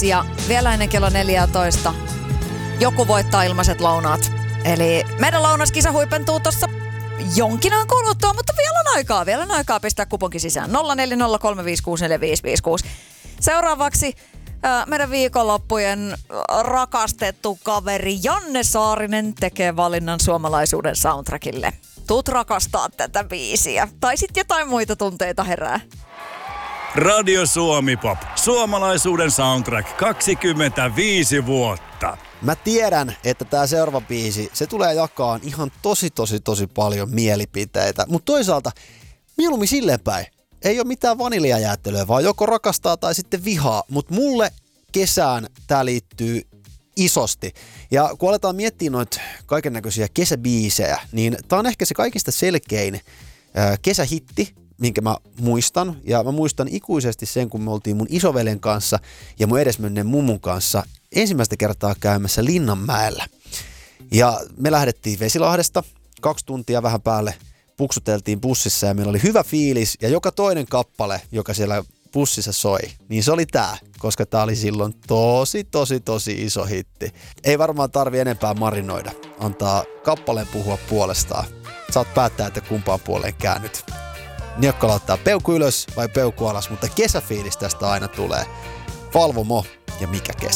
5 ja vielä ennen kello 14 joku voittaa ilmaiset lounaat. Eli meidän lounaskisa huipentuu tuossa jonkin ajan kuluttua, mutta vielä on aikaa pistää kuponki sisään. 0403564556. Seuraavaksi meidän viikonloppujen rakastettu kaveri Janne Saarinen tekee valinnan suomalaisuuden soundtrackille. Tuut rakastaa tätä biisiä. Tai sit jotain muita tunteita herää. Radio Suomi Pop. Suomalaisuuden soundtrack 25 vuotta. Mä tiedän, että tää seuraava biisi, se tulee jakaa ihan tosi paljon mielipiteitä. Mutta toisaalta mieluummin silleen päin. Ei ole mitään vaniljajäättelyä, vaan joko rakastaa tai sitten vihaa. Mutta mulle kesään tää liittyy isosti. Ja kun aletaan miettiä noita kaikennäköisiä kesäbiisejä, niin tää on ehkä se kaikista selkein kesähitti, minkä mä muistan. Ja mä muistan ikuisesti sen, kun me oltiin mun isovelen kanssa ja mun edesmenneen mummun kanssa ensimmäistä kertaa käymässä Linnanmäellä. Ja me lähdettiin Vesilahdesta 2 tuntia vähän päälle, puksuteltiin bussissa ja meillä oli hyvä fiilis. Ja joka toinen kappale, joka siellä bussissa soi, niin se oli tää, koska tää oli silloin tosi iso hitti. Ei varmaan tarvi enempää marinoida, antaa kappaleen puhua puolestaan. Saat päättää, että kumpaan puoleen käännyt. Niokka laittaa peukku ylös vai peukku alas, mutta kesäfiilis tästä aina tulee. Valvomo ja mikä kesä.